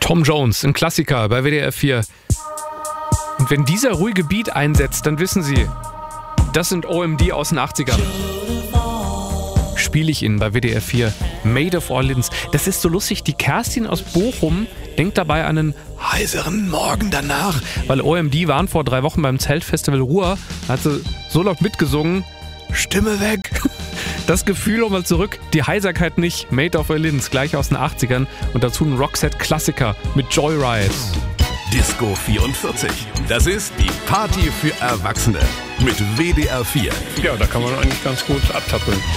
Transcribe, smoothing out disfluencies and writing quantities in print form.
Tom Jones, ein Klassiker bei WDR 4. Und wenn dieser ruhige Beat einsetzt, dann wissen Sie, das sind OMD aus den 80ern. Spiele ich Ihnen bei WDR 4. Made of Orleans. Das ist so lustig, die Kerstin aus Bochum denkt dabei an einen heiseren Morgen danach, weil OMD waren vor 3 Wochen beim Zeltfestival Ruhr, da hat sie so laut mitgesungen, Stimme weg. Das Gefühl nochmal zurück, die Heiserkeit nicht, Made of Orleans, gleich aus den 80ern und dazu ein Roxette-Klassiker mit Joyride. Disco 44. Das ist die Party für Erwachsene mit WDR 4. Ja, da kann man eigentlich ganz gut abtappeln.